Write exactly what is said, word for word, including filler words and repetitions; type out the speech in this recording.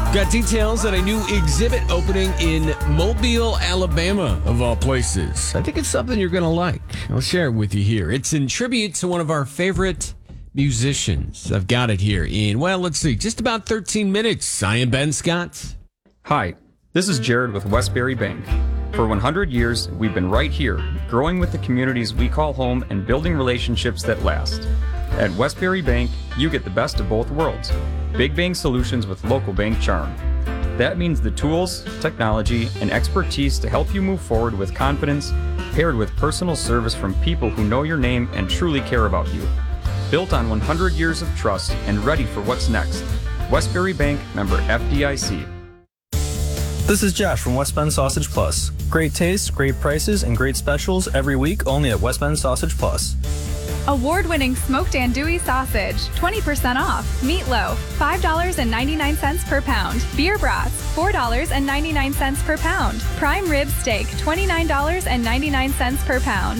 Got details on a new exhibit opening in Mobile, Alabama, of all places. I think it's something you're going to like. I'll share it with you here. It's in tribute to one of our favorite musicians. I've got it here in, well, let's see, just about thirteen minutes. I am Ben Scott. Hi, this is Jared with Westbury Bank. For one hundred years, we've been right here, growing with the communities we call home and building relationships that last. At Westbury Bank, you get the best of both worlds. Big bank solutions with local bank charm. That means the tools, technology, and expertise to help you move forward with confidence, paired with personal service from people who know your name and truly care about you. Built on one hundred years of trust and ready for what's next. Westbury Bank, member F D I C. This is Josh from West Bend Sausage Plus. Great taste, great prices, and great specials every week only at West Bend Sausage Plus. Award-winning smoked andouille sausage, twenty percent off. Meatloaf, five dollars and ninety-nine cents per pound. Beer brats, four dollars and ninety-nine cents per pound. Prime rib steak, twenty-nine dollars and ninety-nine cents per pound.